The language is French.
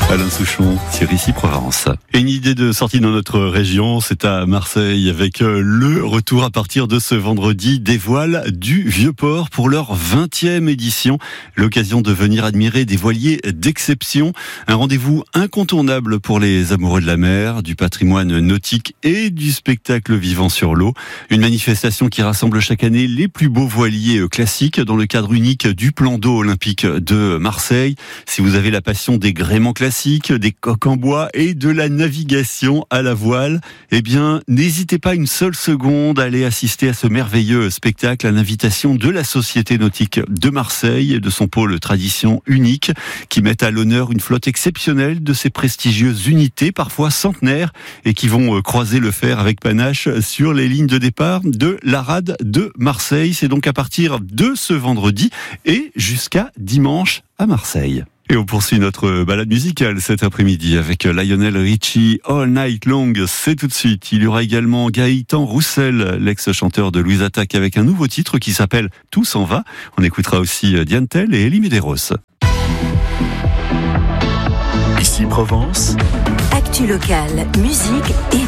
Alain Souchon sur Ici Provence. Et une idée de sortie dans notre région, c'est à Marseille avec le retour à partir de ce vendredi des voiles du Vieux-Port pour leur 20e édition. L'occasion de venir admirer des voiliers d'exception. Un rendez-vous incontournable pour les amoureux de la mer, du patrimoine nautique et du spectacle vivant sur l'eau. Une manifestation qui rassemble chaque année les plus beaux voiliers classiques dans le cadre unique du plan d'eau olympique de Marseille. Si vous avez la passion des gréements classiques, des coques en bois et de la navigation à la voile, eh bien, n'hésitez pas une seule seconde à aller assister à ce merveilleux spectacle à l'invitation de la Société nautique de Marseille et de son pôle tradition unique qui met à l'honneur une flotte exceptionnelle de ces prestigieuses unités, parfois centenaires, et qui vont croiser le fer avec panache sur les lignes de départ de la rade de Marseille. C'est donc à partir de ce vendredi et jusqu'à dimanche à Marseille. Et on poursuit notre balade musicale cet après-midi avec Lionel Richie, All Night Long. C'est tout de suite. Il y aura également Gaëtan Roussel, l'ex-chanteur de Louise Attaque, avec un nouveau titre qui s'appelle Tout s'en va. On écoutera aussi Diane Tell et Elie Medeiros. Ici Provence. Actu locale, musique et